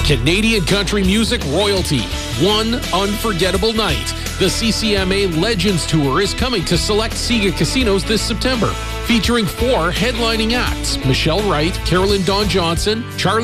Canadian country music royalty. One unforgettable night. The CCMA Legends Tour is coming to select Siga casinos this September, featuring 4 headlining acts: Michelle Wright, Carolyn Dawn Johnson, Charlie